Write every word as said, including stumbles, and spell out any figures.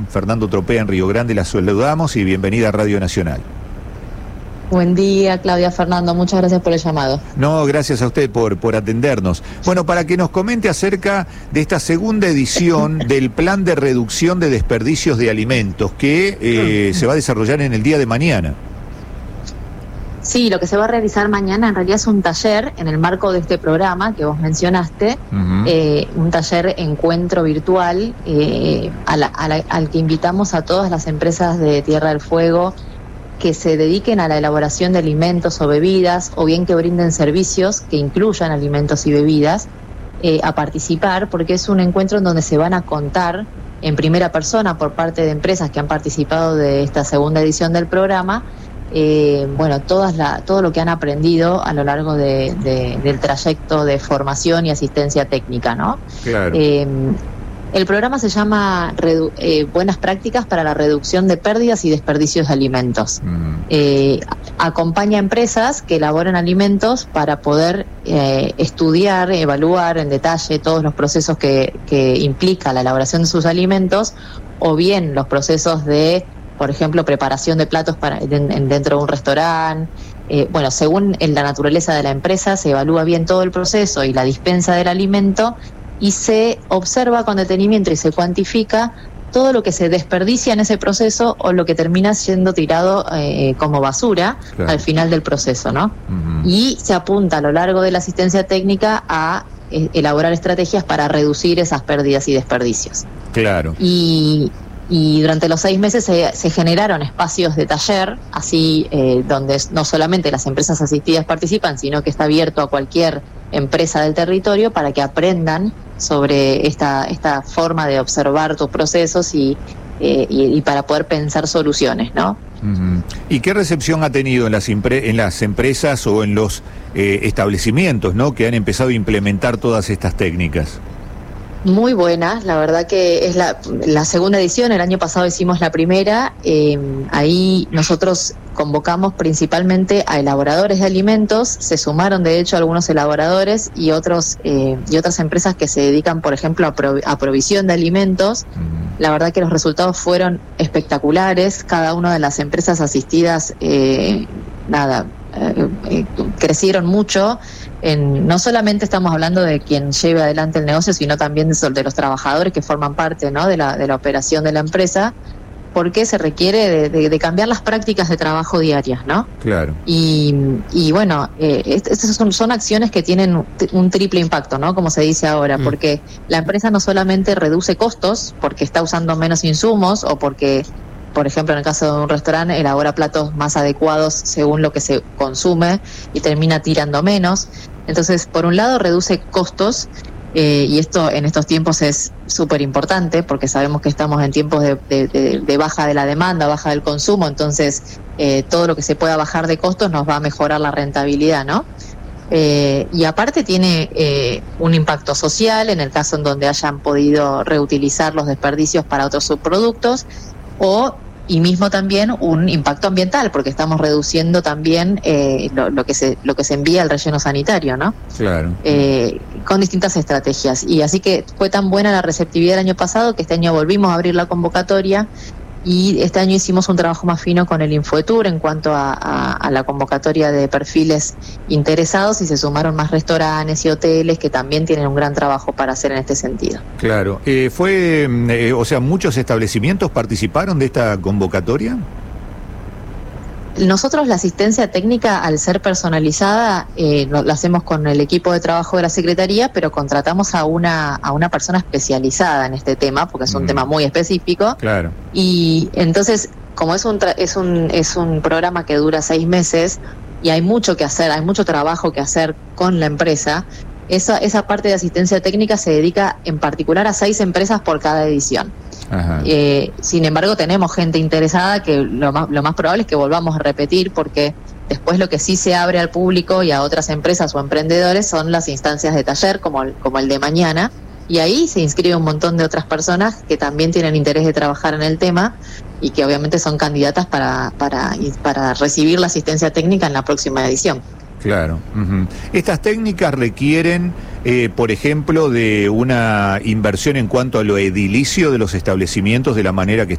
Fernando Tropea en Río Grande, la saludamos y bienvenida a Radio Nacional. Buen día, Claudia, Fernando, muchas gracias por el llamado. No, gracias a usted por, por atendernos. Bueno, para que nos comente acerca de esta segunda edición del Plan de Reducción de Desperdicios de Alimentos que eh, se va a desarrollar en el día de mañana. Sí, lo que se va a realizar mañana en realidad es un taller en el marco de este programa que vos mencionaste, uh-huh. eh, un taller encuentro virtual eh, a la, a la, al que invitamos a todas las empresas de Tierra del Fuego que se dediquen a la elaboración de alimentos o bebidas, o bien que brinden servicios que incluyan alimentos y bebidas, eh, a participar, porque es un encuentro en donde se van a contar en primera persona por parte de empresas que han participado de esta segunda edición del programa, eh, bueno, todas la, todo lo que han aprendido a lo largo de, de, del trayecto de formación y asistencia técnica, ¿no? Claro. Eh, El programa se llama Redu- eh, Buenas Prácticas para la Reducción de Pérdidas y Desperdicios de Alimentos. Mm. Eh, acompaña a empresas que elaboran alimentos para poder eh, estudiar, evaluar en detalle todos los procesos que, que implica la elaboración de sus alimentos, o bien los procesos de, por ejemplo, preparación de platos para de, dentro de un restaurante. Eh, bueno, según en la naturaleza de la empresa, se evalúa bien todo el proceso y la dispensa del alimento, y se observa con detenimiento y se cuantifica todo lo que se desperdicia en ese proceso o lo que termina siendo tirado eh, como basura, claro, al final del proceso, ¿no? Uh-huh. Y se apunta a lo largo de la asistencia técnica a eh, elaborar estrategias para reducir esas pérdidas y desperdicios. Claro. Y... Y durante los seis meses se, se generaron espacios de taller, así eh, donde no solamente las empresas asistidas participan, sino que está abierto a cualquier empresa del territorio para que aprendan sobre esta, esta forma de observar tus procesos y, eh, y, y para poder pensar soluciones, ¿no? Uh-huh. ¿Y qué recepción ha tenido en las, impre- en las empresas o en los eh, establecimientos, ¿no?, que han empezado a implementar todas estas técnicas? Muy buena, la verdad que es la, la segunda edición, el año pasado hicimos la primera, eh, ahí nosotros convocamos principalmente a elaboradores de alimentos, se sumaron de hecho algunos elaboradores y otros eh, y otras empresas que se dedican, por ejemplo, a, pro, a provisión de alimentos. La verdad que los resultados fueron espectaculares, cada una de las empresas asistidas, eh, nada, eh, eh, crecieron mucho. En, no solamente estamos hablando de quien lleve adelante el negocio, sino también de, de los trabajadores que forman parte, ¿no?, de la, de la operación de la empresa, porque se requiere de, de, de cambiar las prácticas de trabajo diarias, ¿no? Claro. Y, y bueno, eh, estas son, son acciones que tienen un triple impacto, ¿no?, como se dice ahora, mm. porque la empresa no solamente reduce costos, porque está usando menos insumos o porque, por ejemplo, en el caso de un restaurante, elabora platos más adecuados según lo que se consume y termina tirando menos. Entonces, por un lado, reduce costos, eh, y esto en estos tiempos es súper importante porque sabemos que estamos en tiempos de, de, de, de baja de la demanda, baja del consumo, entonces eh, todo lo que se pueda bajar de costos nos va a mejorar la rentabilidad, ¿no? Eh, y aparte tiene eh, un impacto social en el caso en donde hayan podido reutilizar los desperdicios para otros subproductos, o y mismo también un impacto ambiental, porque estamos reduciendo también eh, lo, lo que se lo que se envía al relleno sanitario, ¿no? Claro. Eh, con distintas estrategias. Y así que fue tan buena la receptividad del año pasado que este año volvimos a abrir la convocatoria y este año hicimos un trabajo más fino con el Infoetour en cuanto a, a, a la convocatoria de perfiles interesados, y se sumaron más restaurantes y hoteles que también tienen un gran trabajo para hacer en este sentido. Claro. Eh, fue, eh, o sea, ¿muchos establecimientos participaron de esta convocatoria? Nosotros la asistencia técnica, al ser personalizada, eh, lo, lo hacemos con el equipo de trabajo de la Secretaría, pero contratamos a una a una persona especializada en este tema, porque es un mm. tema muy específico. Claro. Y entonces, como es un tra- es un es un programa que dura seis meses y hay mucho que hacer, hay mucho trabajo que hacer con la empresa, esa esa parte de asistencia técnica se dedica en particular a seis empresas por cada edición. Ajá. Eh, sin embargo, tenemos gente interesada que lo más, lo más probable es que volvamos a repetir, porque después lo que sí se abre al público y a otras empresas o emprendedores son las instancias de taller como el, como el de mañana, y ahí se inscribe un montón de otras personas que también tienen interés de trabajar en el tema y que obviamente son candidatas para, para, para recibir la asistencia técnica en la próxima edición. Claro. Uh-huh. Estas técnicas requieren, eh, por ejemplo, de una inversión en cuanto a lo edilicio de los establecimientos, de la manera que